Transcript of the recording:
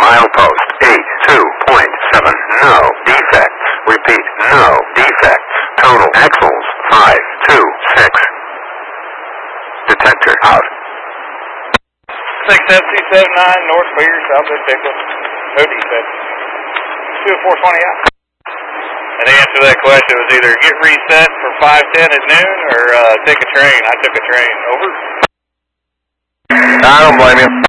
Milepost 82.7. No defects. Repeat, no defects. Total axles 526. Detector out. 6FT79 North Beer, Southwest Texas. No defects. 20420 out. And the answer to that question was either get reset for 5:10 at noon or take a train. I took a train. Over. I don't blame you.